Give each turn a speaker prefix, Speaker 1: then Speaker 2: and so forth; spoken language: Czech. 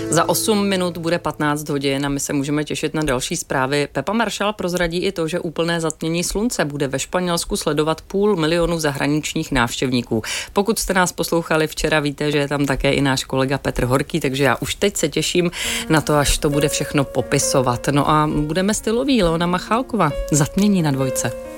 Speaker 1: Za 8 minut bude 15 hodin a my se můžeme těšit na další zprávy. Pepa Maršal prozradí i to, že úplné zatmění slunce bude ve Španělsku sledovat 500 000 zahraničních návštěvníků. Pokud jste nás poslouchali včera, víte, že je tam také i náš kolega Petr Horký, takže já už teď se těším na to, až to bude všechno popisovat. No a budeme styloví, Leona Machálková. Zatmění na Dvojce.